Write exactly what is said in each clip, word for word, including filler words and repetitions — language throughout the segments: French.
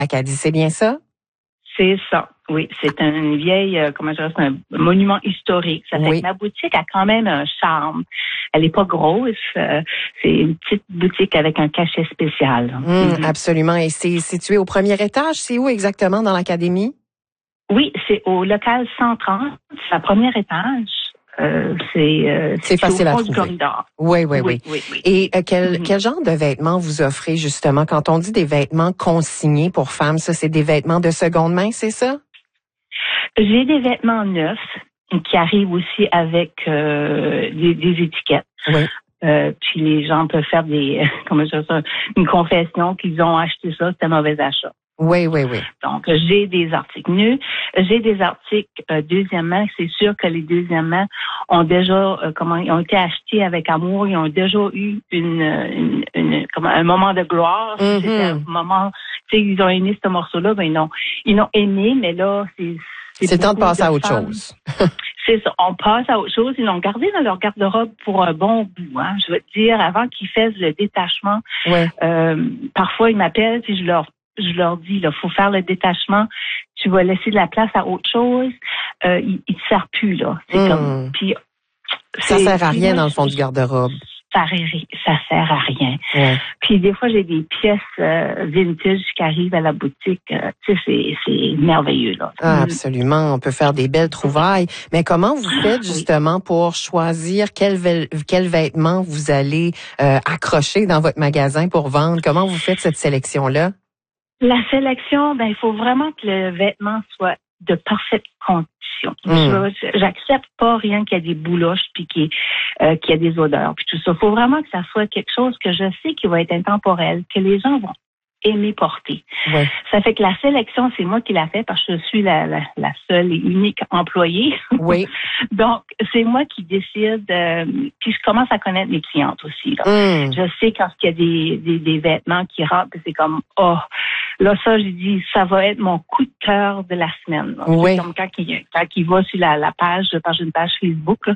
Acadie, c'est bien ça? C'est ça, oui. C'est une vieille, euh, comment je dirais, c'est un monument historique. Ça fait Oui. que ma boutique a quand même un charme. Elle est pas grosse. Euh, c'est une petite boutique avec un cachet spécial. Mmh, mm-hmm. Absolument. Et c'est situé au premier étage. C'est où exactement dans l'académie? Oui, c'est au local cent trente. C'est le premier étage. Euh, c'est euh, c'est facile au fond à trouver. Du corridor. Oui, oui, oui. oui, oui, oui. Et euh, quel, mm-hmm. quel genre de vêtements vous offrez justement? Quand on dit des vêtements consignés pour femmes, ça, c'est des vêtements de seconde main, c'est ça? J'ai des vêtements neufs qui arrivent aussi avec euh, des, des étiquettes. Oui. Euh, puis les gens peuvent faire des, comment je dis ça, une confession qu'ils ont acheté ça, c'était un mauvais achat. Oui, oui, oui. Donc, j'ai des articles nus. J'ai des articles euh, deuxièmement. C'est sûr que les deuxièmement ont déjà, euh, comment, ils ont été achetés avec amour. Ils ont déjà eu une, une, une comment, un moment de gloire. Mm-hmm. C'était un moment, tu sais, ils ont aimé ce morceau-là. Ben, ils l'ont, ils l'ont aimé, mais là, c'est, c'est, c'est le temps de passer de à autre femmes. chose. C'est ça. On passe à autre chose. Ils l'ont gardé dans leur garde-robe pour un bon bout. Hein. Je veux te dire, avant qu'ils fassent le détachement, ouais. euh, parfois ils m'appellent et je leur je leur dis, il faut faire le détachement. Tu vas laisser de la place à autre chose. Euh, il, il te sert plus là. C'est mmh. comme. Puis ça sert à rien dans le fond du garde-robe. Ça, ça sert à rien. Ouais. Puis des fois, j'ai des pièces euh, vintage qui arrivent à la boutique. Euh, tu sais, c'est, c'est merveilleux, là. Ah, absolument. On peut faire des belles trouvailles. Mais comment vous faites justement oui. pour choisir quel, quel vêtement vous allez euh, accrocher dans votre magasin pour vendre? Comment vous faites cette sélection-là? La sélection, ben, il faut vraiment que le vêtement soit de parfaite condition. Mmh. Je, j'accepte pas rien qui a des bouloches puis qui, euh, qui a des odeurs puis tout ça. Il faut vraiment que ça soit quelque chose que je sais qui va être intemporel, que les gens vont aimer porter. Ouais. Ça fait que la sélection, c'est moi qui la fais parce que je suis la, la, la seule et unique employée. Oui. Donc, c'est moi qui décide. Euh, puis je commence à connaître mes clientes aussi. Là. Mmh. Je sais quand il y a des, des, des vêtements qui rentrent, c'est comme, oh, là, ça, j'ai dit, ça va être mon coup de cœur de la semaine. Là. Oui. C'est comme quand il, quand il va sur la, la page, page une page Facebook, là,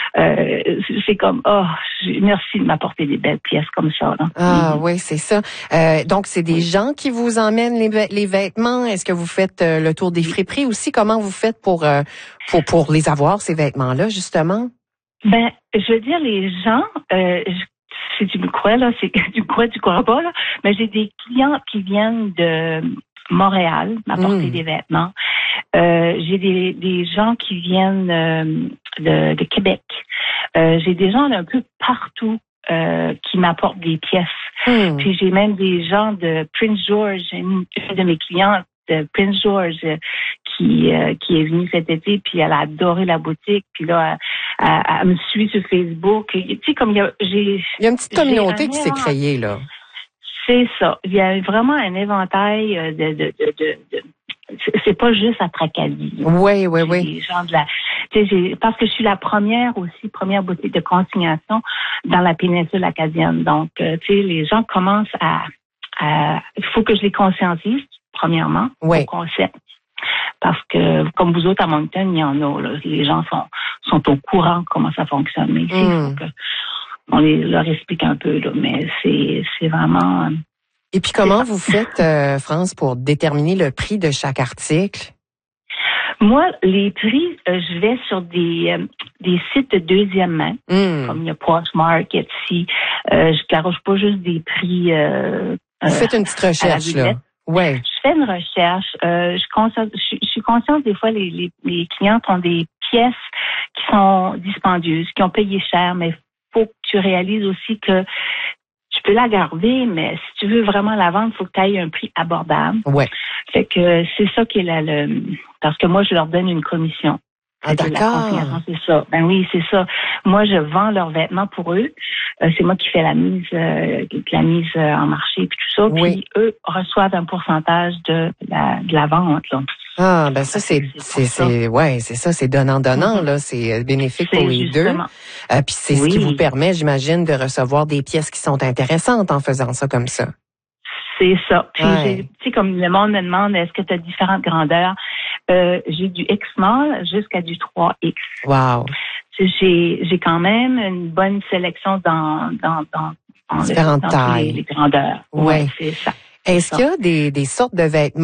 euh, c'est comme, oh, merci de m'apporter des belles pièces comme ça. Là. Ah mmh. oui, c'est ça. Euh, donc, c'est des gens qui vous emmènent les, les vêtements. Est-ce que vous faites euh, le tour des friperies aussi? Comment vous faites pour, euh, pour, pour les avoir, ces vêtements-là, justement? Ben, je veux dire, les gens, euh, si tu me crois, là, c'est tu me crois, tu crois pas, là, mais j'ai des clients qui viennent de Montréal m'apporter mmh. des vêtements. Euh, j'ai des, des gens qui viennent euh, de, de Québec. Euh, j'ai des gens d'un peu partout euh, qui m'apportent des pièces. Mmh. Puis j'ai même des gens de Prince George, une, une de mes clientes de Prince George euh, qui euh, qui est venue cet été, puis elle a adoré la boutique, puis là elle, elle, elle me suit sur Facebook. Tu sais, comme il y a j'ai il y a une petite communauté qui s'est créée là. C'est ça. Il y a vraiment un éventail de de de, de, de c'est pas juste à Tracadie. Oui, oui, oui. Les gens de la, tu sais, j'ai, parce que je suis la première aussi, première boutique de consignation dans la péninsule acadienne. Donc, euh, tu sais, les gens commencent à, à, il faut que je les conscientise, premièrement, oui. au concept. Parce que, comme vous autres à Moncton, il y en a, là. Les gens sont, sont au courant de comment ça fonctionne. Mais ici, il mm. faut que on les, leur explique un peu, là. Mais c'est, c'est vraiment, Et puis, comment vous faites, euh, France, pour déterminer le prix de chaque article? Moi, les prix, euh, je vais sur des euh, des sites de deuxième main, mm. comme il y a Poshmark, Etsy. Euh, je garoche pas juste des prix. Euh, vous faites une petite recherche, là. Ouais. Je fais une recherche. Euh, je, consciente, je, je suis consciente des fois les, les les clients ont des pièces qui sont dispendieuses, qui ont payé cher, mais faut que tu réalises aussi que tu peux la garder, mais si tu veux vraiment la vendre, il faut que tu ailles un prix abordable. Ouais. Fait que c'est ça qui est là, le, parce que moi, je leur donne une commission. Ah, d'accord. C'est ça. Ben oui, c'est ça. Moi, je vends leurs vêtements pour eux. Euh, c'est moi qui fais la mise, euh, la mise euh, en marché puis tout ça. Oui. Puis eux reçoivent un pourcentage de la, de la vente, là. Ah, ben ça, c'est, c'est, c'est, ouais, c'est ça, c'est donnant-donnant, mm-hmm. là. C'est bénéfique c'est pour les justement. deux. Euh, puis c'est oui. ce qui vous permet, j'imagine, de recevoir des pièces qui sont intéressantes en faisant ça comme ça. C'est ça. Puis, ouais. tu sais, comme le monde me demande, est-ce que tu as différentes grandeurs? Euh, j'ai du X-Small jusqu'à du trois X. Wow. J'ai, j'ai quand même une bonne sélection dans, dans, dans, dans, différentes le, dans tailles. Les, les grandeurs. Ouais. ouais c'est ça. Est-ce qu'il y a des, des sortes de vêtements